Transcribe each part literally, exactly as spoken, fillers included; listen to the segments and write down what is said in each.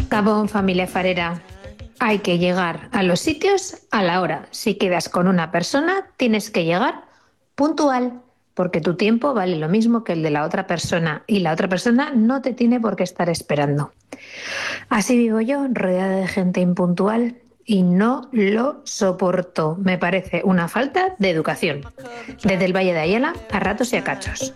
Gabón, familia farera. Hay que llegar a los sitios a la hora. Si quedas con una persona, tienes que llegar puntual, porque tu tiempo vale lo mismo que el de la otra persona y la otra persona no te tiene por qué estar esperando. Así vivo yo, rodeada de gente impuntual y no lo soporto. Me parece una falta de educación. Desde el Valle de Ayala, a ratos y a cachos.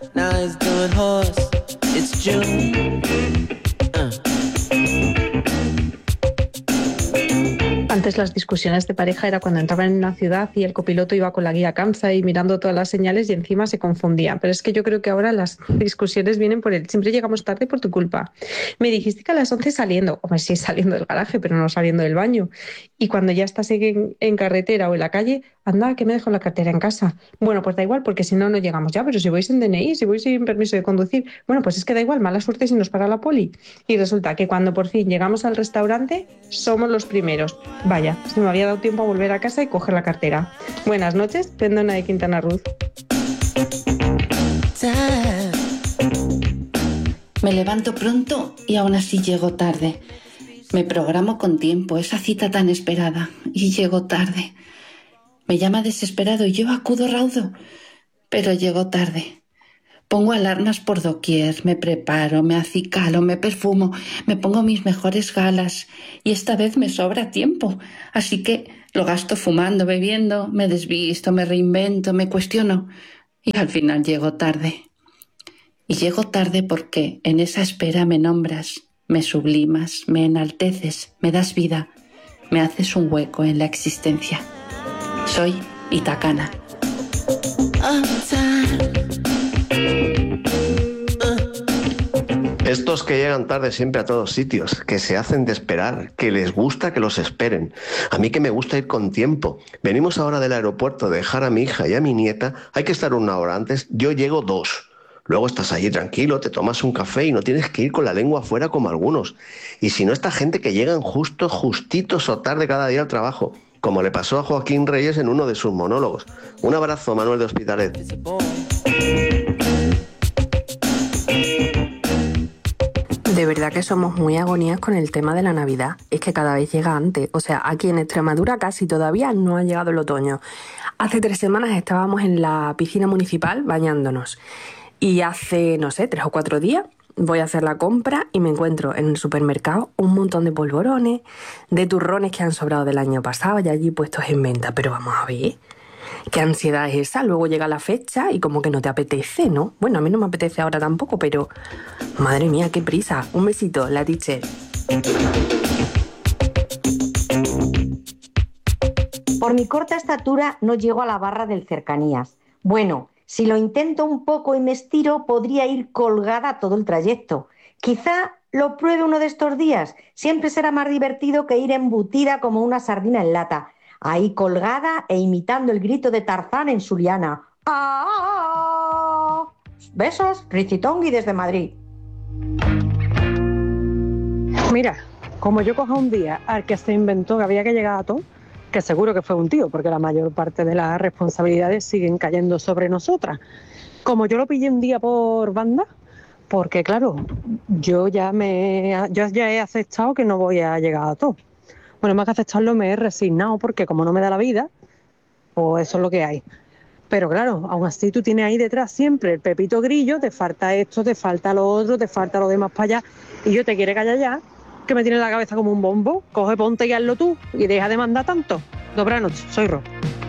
Antes las discusiones de pareja era cuando entraban en una ciudad y el copiloto iba con la guía Kamsa y mirando todas las señales y encima se confundía. Pero es que yo creo que ahora las discusiones vienen por el siempre llegamos tarde por tu culpa. Me dijiste que a las once saliendo, hombre, sí saliendo del garaje, pero no saliendo del baño. Y cuando ya estás en, en carretera o en la calle, anda, que me dejo la cartera en casa. Bueno, pues da igual, porque si no, no llegamos ya. Pero si voy sin D N I, si voy sin permiso de conducir, bueno, pues es que da igual, mala suerte si nos para la poli. Y resulta que cuando por fin llegamos al restaurante, somos los primeros. Vaya, se me había dado tiempo a volver a casa y coger la cartera. Buenas noches, Pendona de Quintana Roo. Me levanto pronto y aún así llego tarde. Me programo con tiempo, esa cita tan esperada, y llego tarde. Me llama desesperado y yo acudo raudo, pero llego tarde. Pongo alarmas por doquier, me preparo, me acicalo, me perfumo, me pongo mis mejores galas y esta vez me sobra tiempo. Así que lo gasto fumando, bebiendo, me desvisto, me reinvento, me cuestiono y al final llego tarde. Y llego tarde porque en esa espera me nombras, me sublimas, me enalteces, me das vida, me haces un hueco en la existencia. Soy Itacana. Estos que llegan tarde siempre a todos sitios, que se hacen de esperar, que les gusta que los esperen. A mí que me gusta ir con tiempo. Venimos ahora del aeropuerto a dejar a mi hija y a mi nieta, hay que estar una hora antes, yo llego dos. Luego estás allí tranquilo, te tomas un café y no tienes que ir con la lengua afuera como algunos. Y si no, esta gente que llegan justo, justitos o tarde cada día al trabajo, como le pasó a Joaquín Reyes en uno de sus monólogos. Un abrazo, Manuel de Hospitalet. De verdad que somos muy agonías con el tema de la Navidad. Es que cada vez llega antes. O sea, aquí en Extremadura casi todavía no ha llegado el otoño. Hace tres semanas estábamos en la piscina municipal bañándonos. Y hace, no sé, tres o cuatro días voy a hacer la compra y me encuentro en el supermercado un montón de polvorones, de turrones que han sobrado del año pasado y allí puestos en venta. Pero vamos a ver, ¿qué ansiedad es esa? Luego llega la fecha y como que no te apetece, ¿no? Bueno, a mí no me apetece ahora tampoco, pero madre mía, qué prisa. Un besito, la teacher. Por mi corta estatura no llego a la barra del Cercanías. Bueno, si lo intento un poco y me estiro, podría ir colgada todo el trayecto. Quizá lo pruebe uno de estos días. Siempre será más divertido que ir embutida como una sardina en lata, ahí colgada e imitando el grito de Tarzán en su liana. ¡Ah! Besos, Ricitongui desde Madrid. Mira, como yo coja un día al que se inventó que había que llegar a todo, que seguro que fue un tío, porque la mayor parte de las responsabilidades siguen cayendo sobre nosotras. Como yo lo pillé un día por banda, porque claro, yo ya me yo ya he aceptado que no voy a llegar a todo. Bueno, más que aceptarlo me he resignado, porque como no me da la vida, pues eso es lo que hay. Pero claro, aún así tú tienes ahí detrás siempre el pepito grillo, te falta esto, te falta lo otro, te falta lo demás para allá, y yo te quiere callar ya, que me tiene la cabeza como un bombo. Coge, ponte y hazlo tú, y deja de mandar tanto. Dobrá noche, soy Ro.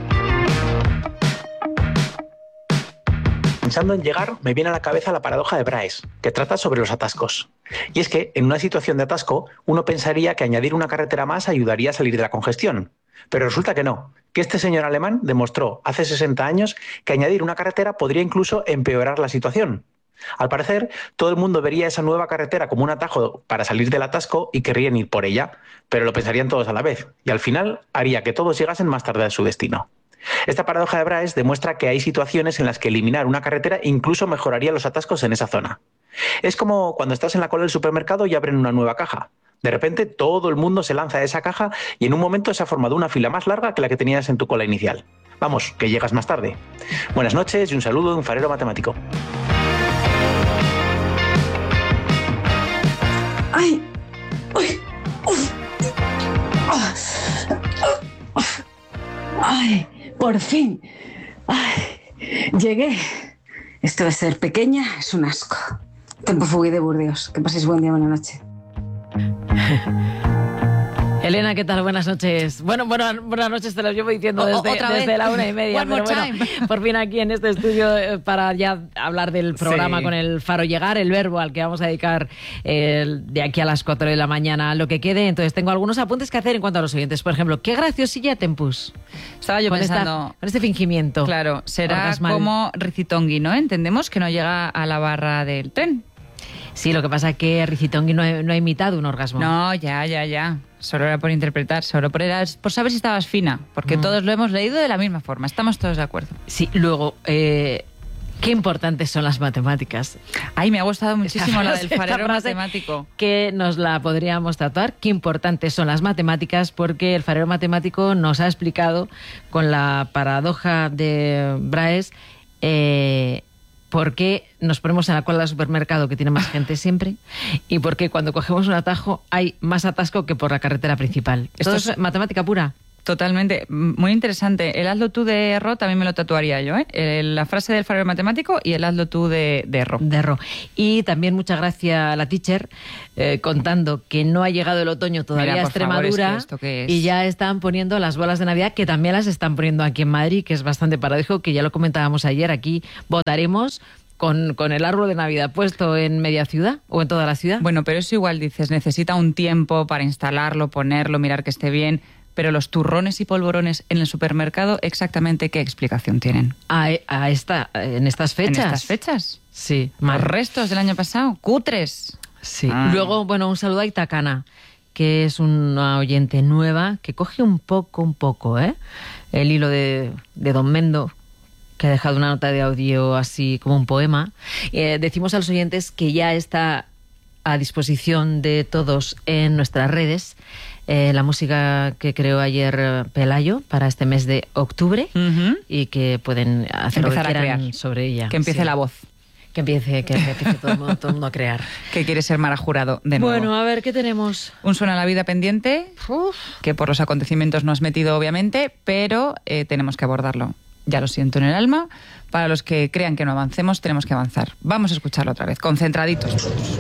Pensando en llegar, me viene a la cabeza la paradoja de Bryce, que trata sobre los atascos. Y es que, en una situación de atasco, uno pensaría que añadir una carretera más ayudaría a salir de la congestión. Pero resulta que no, que este señor alemán demostró hace sesenta años que añadir una carretera podría incluso empeorar la situación. Al parecer, todo el mundo vería esa nueva carretera como un atajo para salir del atasco y querrían ir por ella, pero lo pensarían todos a la vez, y al final haría que todos llegasen más tarde a su destino. Esta paradoja de Bryce demuestra que hay situaciones en las que eliminar una carretera incluso mejoraría los atascos en esa zona. Es como cuando estás en la cola del supermercado y abren una nueva caja. De repente todo el mundo se lanza a esa caja y en un momento se ha formado una fila más larga que la que tenías en tu cola inicial. Vamos, que llegas más tarde. Buenas noches y un saludo de un farero matemático. ¡Ay! ¡Uy! Por fin. Ay, llegué. Esto de ser pequeña es un asco. Tempo fugui de Burdeos. Que paséis buen día, buena noche. Elena, ¿qué tal? Buenas noches. Bueno, bueno buenas noches te las llevo diciendo desde, desde la una y media. Pero bueno, por fin aquí en este estudio eh, para ya hablar del programa sí. Con el Faro Llegar, el verbo al que vamos a dedicar eh, de aquí a las cuatro de la mañana lo que quede. Entonces tengo algunos apuntes que hacer en cuanto a los oyentes. Por ejemplo, qué graciosilla Tempus. Estaba yo con pensando... Esta, con este fingimiento. Claro, será orgasmal. Como Rizitongui, ¿no? Entendemos que no llega a la barra del tren. Sí, lo que pasa es que Rizitongui no ha, no ha imitado un orgasmo. No, ya, ya, ya. Solo era por interpretar, solo por, era, por saber si estabas fina, porque mm. todos lo hemos leído de la misma forma, estamos todos de acuerdo. Sí, luego, eh, qué importantes son las matemáticas. Ay, me ha gustado muchísimo la del farero matemático. Que nos la podríamos tatuar. Qué importantes son las matemáticas, porque el farero matemático nos ha explicado con la paradoja de Braes eh, por qué nos ponemos en la cola del supermercado, que tiene más gente siempre, y por qué cuando cogemos un atajo hay más atasco que por la carretera principal. Esto es matemática pura. Totalmente, muy interesante. El hazlo tú de Erro también me lo tatuaría yo, ¿eh? El, la frase del farero matemático y el hazlo tú de, de Erro. De Erro. Y también muchas gracias a la teacher eh, contando que no ha llegado el otoño todavía Mira, a Extremadura favor, es que esto qué es. Y ya están poniendo las bolas de Navidad, que también las están poniendo aquí en Madrid, que es bastante paradójico, que ya lo comentábamos ayer. Aquí votaremos Con, con el árbol de Navidad puesto en media ciudad o en toda la ciudad. Bueno, pero eso igual dices, necesita un tiempo para instalarlo, ponerlo, mirar que esté bien. Pero los turrones y polvorones en el supermercado, ¿exactamente qué explicación tienen? A, a esta, en estas fechas. ¿En estas fechas? Sí. Los restos del año pasado, cutres. Sí. Ah. Luego, bueno, un saludo a Itacana, que es una oyente nueva, que coge un poco, un poco, ¿eh? el hilo de, de Don Mendo, que ha dejado una nota de audio así como un poema. Eh, decimos a los oyentes que ya está a disposición de todos en nuestras redes eh, la música que creó ayer Pelayo para este mes de octubre uh-huh. y que pueden hacer empezar lo que a quieran crear. Sobre ella. Que empiece sí. la voz. Que empiece, que, que empiece todo, el mundo, todo el mundo a crear. Que quiere ser Mara Jurado de nuevo. Bueno, a ver, ¿qué tenemos? Un Suena la Vida pendiente, Uf. que por los acontecimientos no has metido, obviamente, pero eh, tenemos que abordarlo. Ya lo siento en el alma. Para los que crean que no avancemos, tenemos que avanzar. Vamos a escucharlo otra vez, concentraditos todos.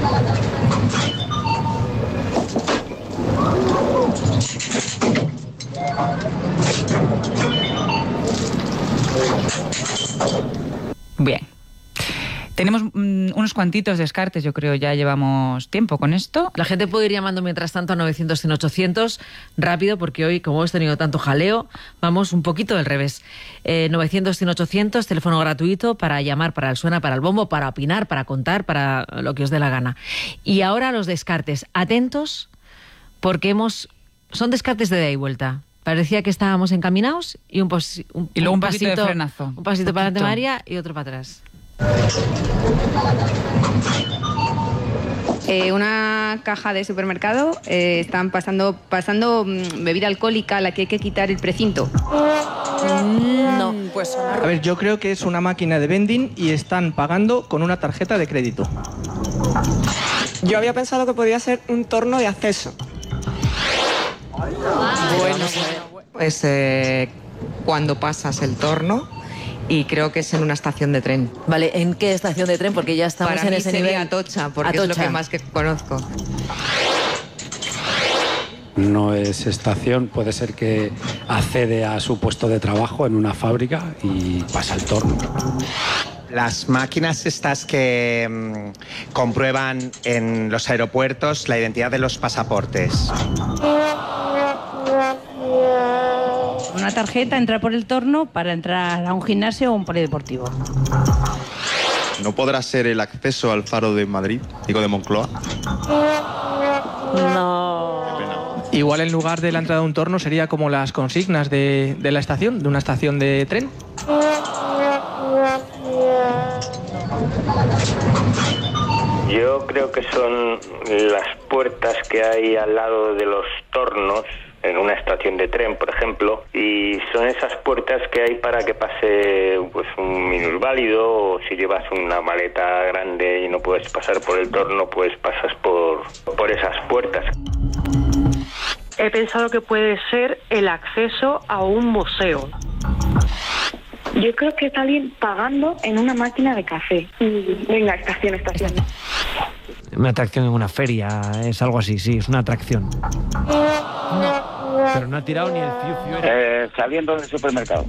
Bien. Tenemos mm, unos cuantitos descartes, yo creo, ya llevamos tiempo con esto. La gente puede ir llamando mientras tanto a novecientos, cien, ochocientos, rápido, porque hoy, como hemos tenido tanto jaleo, vamos un poquito del revés. Eh, novecientos, cien, ochocientos, teléfono gratuito para llamar, para el Suena, para el Bombo, para opinar, para contar, para lo que os dé la gana. Y ahora los descartes. Atentos, porque hemos son descartes de ida y vuelta. Parecía que estábamos encaminados y un, pos, un, y luego un, un pasito pasito de frenazo. Un pasito un para adelante, María, y otro para atrás. Eh, una caja de supermercado eh, están pasando pasando mmm, bebida alcohólica a la que hay que quitar el precinto. Mm, no, pues a ver, yo creo que es una máquina de vending y están pagando con una tarjeta de crédito. Yo había pensado que podía ser un torno de acceso. Bueno, pues eh, cuando pasas el torno, y creo que es en una estación de tren. Vale, ¿en qué estación de tren? Porque ya estamos Para en mí ese sería nivel. Atocha, porque Atocha. es lo que más que conozco. No es estación, puede ser que accede a su puesto de trabajo en una fábrica y pasa el torno. Las máquinas estas que mmm, comprueban en los aeropuertos la identidad de los pasaportes. Una tarjeta, entrar por el torno para entrar a un gimnasio o un polideportivo. ¿No podrá ser el acceso al Faro de Madrid, digo de Moncloa? No. Igual en lugar de la entrada de un torno sería como las consignas de, de la estación, de una estación de tren. Yo creo que son las puertas que hay al lado de los tornos en una estación de tren, por ejemplo, y son esas puertas que hay para que pase pues un minusválido, o si llevas una maleta grande y no puedes pasar por el torno, pues pasas por, por esas puertas. He pensado que puede ser el acceso a un museo. Yo creo que es alguien pagando en una máquina de café. Venga, estación, estación. Una atracción en una feria, es algo así, sí, es una atracción. Pero no ha tirado ni el fiu fiu. Eh, saliendo del supermercado.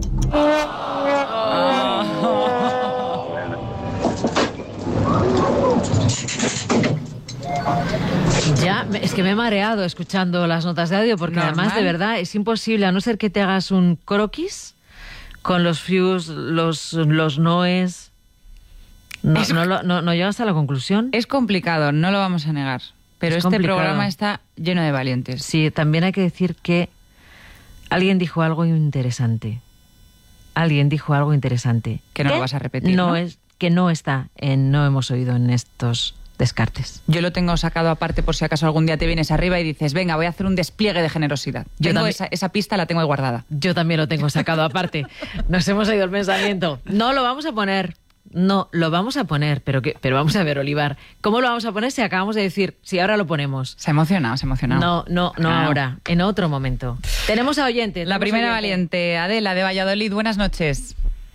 Ya, es que me he mareado escuchando las notas de audio, porque Normal. además, de verdad, es imposible, a no ser que te hagas un croquis con los fius, los, los noes. No, Es- no, lo- no, no llegas a la conclusión. Es complicado, no lo vamos a negar. Pero Es este complicado. programa está lleno de valientes. Sí, también hay que decir que alguien dijo algo interesante. Alguien dijo algo interesante. Que no lo ¿Qué? vas a repetir, No ¿no? es, que no está en No hemos oído en estos descartes. Yo lo tengo sacado aparte por si acaso algún día te vienes arriba y dices, venga, voy a hacer un despliegue de generosidad. Yo Tengo también- esa, esa pista, la tengo ahí guardada. Yo también lo tengo sacado aparte. Nos hemos oído el pensamiento. No lo vamos a poner. No, lo vamos a poner, pero que, pero vamos a ver, Olivar, ¿cómo lo vamos a poner si acabamos de decir, si ahora lo ponemos? Se ha emocionado, se ha emocionado. No, no, no Claro. ahora, en otro momento. Tenemos a oyentes. La tenemos primera oyente. valiente, Adela de Valladolid, buenas noches.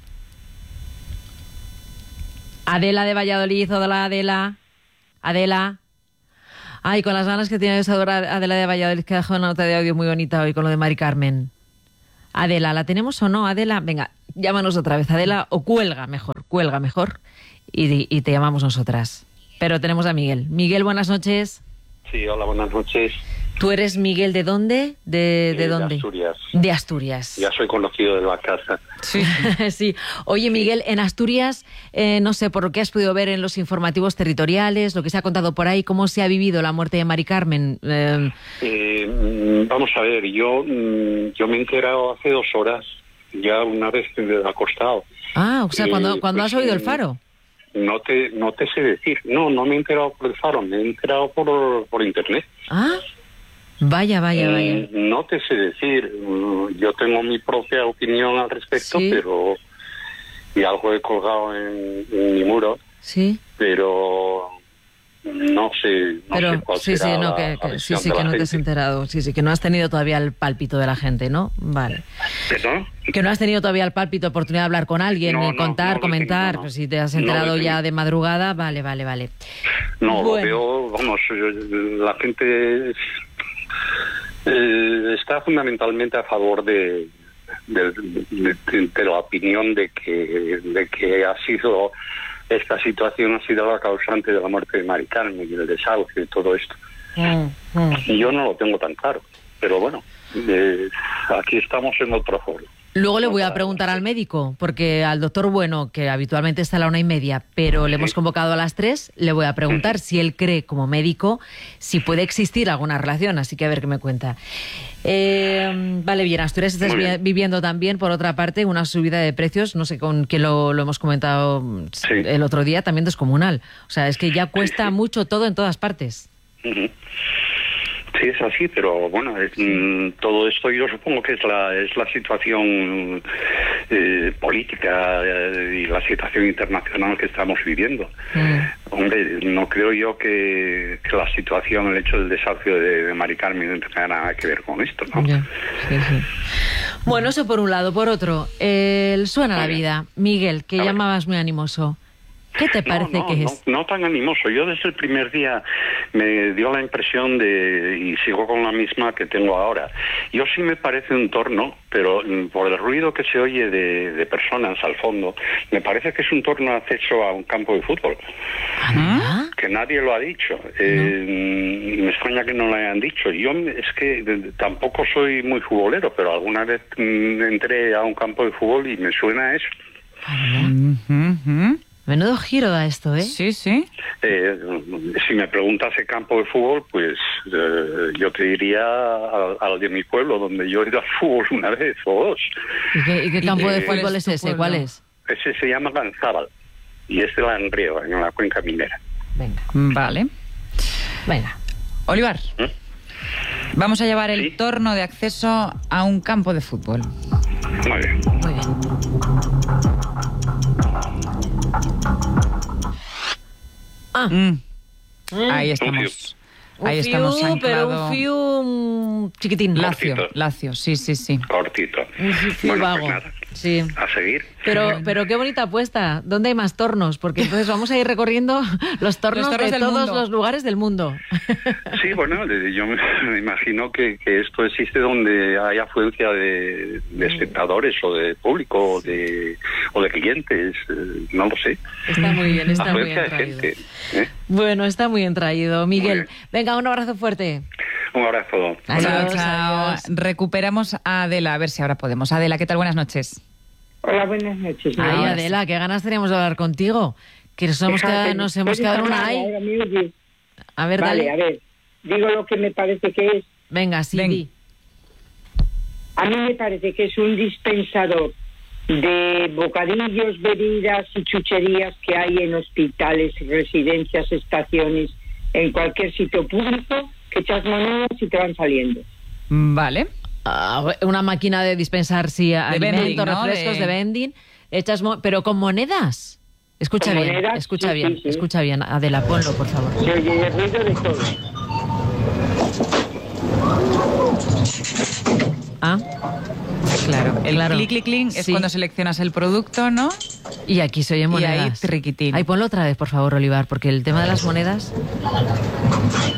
Adela de Valladolid, hola Adela. Adela. Ay, con las ganas que tiene de saludar a Adela de Valladolid, que ha dejado una nota de audio muy bonita hoy con lo de Mari Carmen. Adela, ¿la tenemos o no? Adela, venga, llámanos otra vez, Adela, o cuelga mejor, cuelga mejor, y, y te llamamos nosotras. Pero tenemos a Miguel. Miguel, buenas noches. Sí, hola, buenas noches. ¿Tú eres Miguel de dónde? ¿De, de Eh, dónde? De Asturias. De Asturias. Ya soy conocido de la casa. Sí. Sí. Oye, Miguel, en Asturias, eh, no sé, por lo que has podido ver en los informativos territoriales, lo que se ha contado por ahí, ¿cómo se ha vivido la muerte de Mari Carmen? Eh, Eh, mm, vamos a ver, yo mm, yo me he enterado hace dos horas, ya una vez que me he acostado. ah, o sea, Eh, cuando, cuando pues, has oído el mm, faro. No te no te sé decir. No, no me he enterado por el faro, me he enterado por, por internet. Ah, vaya, vaya, Mm, vaya. No te sé decir. Mm, Yo tengo mi propia opinión al respecto, Sí. pero... Y algo he colgado en, en mi muro, Sí, pero... No sé, no pero sé cuál sí, sí, será no, la- que, la que- sí, visión sí, de que la no te has gente. enterado. Sí, sí, que no has tenido todavía el pálpito de la gente, ¿no? Vale. ¿Perdón? Que no has tenido todavía el pálpito, oportunidad de hablar con alguien, No, ni no, contar, no lo he comentar. tenido, no. Pues si te has No lo he enterado ya tenido. de madrugada, vale, vale, vale. No, Bueno. lo veo, vamos, yo- la gente eh, está fundamentalmente a favor de, de, de- de- de la opinión de que, de que ha sido, esta situación ha sido la causante de la muerte de Mari Carmen y el desahucio y todo esto. Y yo no lo tengo tan claro, pero bueno, eh, aquí estamos en otro foro. Luego le voy a preguntar al médico, porque al doctor Bueno, que habitualmente está a la una y media, pero le hemos convocado a las tres, le voy a preguntar si él cree, como médico, si puede existir alguna relación, así que a ver qué me cuenta. Eh, vale, bien, Asturias estás Muy bien. vi- viviendo también, por otra parte, una subida de precios, no sé con quién lo, lo hemos comentado el otro día, también descomunal. O sea, es que ya cuesta mucho todo en todas partes. Ujú. Sí, es así, pero bueno, es, mm, todo esto yo supongo que es la es la situación eh, política eh, y la situación internacional que estamos viviendo. Hombre, no creo yo que, que la situación, el hecho del desahucio de, de Mari Carmen tenga nada que ver con esto, ¿no? Ya, sí, sí. Bueno, eso por un lado. Por otro, el Suena la Vida. Miguel, que llamabas muy animoso. ¿Qué te parece no, que no, es? no tan animoso. Yo desde el primer día me dio la impresión de, y sigo con la misma que tengo ahora. Yo sí me parece un torno, pero mm, por el ruido que se oye de, de personas al fondo, me parece que es un torno de acceso a un campo de fútbol. Que nadie lo ha dicho. Eh, y me extraña que no lo hayan dicho. Yo es que eh, tampoco soy muy futbolero, pero alguna vez mm, entré a un campo de fútbol y me suena a eso. Menudo giro da esto, ¿eh? Sí, sí. Eh, si me preguntas el campo de fútbol, pues eh, yo te diría al, al de mi pueblo, donde yo he ido al fútbol una vez o dos. ¿Y qué, y qué campo de Eh, fútbol es ese? ¿Cuál es? Ese se llama Ganzábal y es de Langreo, en la cuenca minera. Vale. Venga. Olivar, vamos a llevar el torno de acceso a un campo de fútbol. Muy bien. Muy bien. Ah. Mm. Ahí estamos. Ahí un estamos fiu, pero anclado. un fiu chiquitín. Lacio, lacio, sí, sí, sí. Cortito. Un fiu Bueno, vago. pues nada. Sí. A seguir. Pero, pero qué bonita apuesta. ¿Dónde hay más tornos? Porque entonces vamos a ir recorriendo los tornos, Los tornos de del todos mundo. los lugares del mundo. Sí, bueno, de- yo me me imagino que, que esto existe donde hay afluencia de, de espectadores o de público o de, o de clientes, eh, no lo sé. Está muy bien, está muy Afluencia bien de traído. gente. ¿eh? Bueno, está muy bien traído. Miguel, Muy venga, un abrazo fuerte. Un abrazo. Adiós, Chao, chao. adiós. Recuperamos a Adela, a ver si ahora podemos. Adela, ¿qué tal? Buenas noches. Hola, buenas noches. Ay, Ahora Adela, qué ganas teníamos de hablar contigo. Que nos hemos Fíjate, quedado, nos hemos ¿puedes quedado en una hablar ay. ahora, me oyes? A ver, Vale, dale. a ver, digo lo que me parece que es. Venga, sí, Ven. di. A mí me parece que es un dispensador de bocadillos, bebidas y chucherías que hay en hospitales, residencias, estaciones, en cualquier sitio público, que echas monedas y te van saliendo. Vale. Ah, una máquina de dispensar, sí, alimentos, vending, ¿no? refrescos, De- de, vending. Echas mo- pero con monedas. Escucha Con bien, monedas, escucha sí, bien, sí, sí. escucha bien. Adela, ponlo, por favor. Se oye el ruido de todo. Ah, Claro. El Claro. clic, clic, clic es Sí. cuando seleccionas el producto, ¿no? y aquí se oyen Y ahí, monedas. triquitín. Ahí ponlo otra vez, por favor, Olivar, porque el tema de las monedas...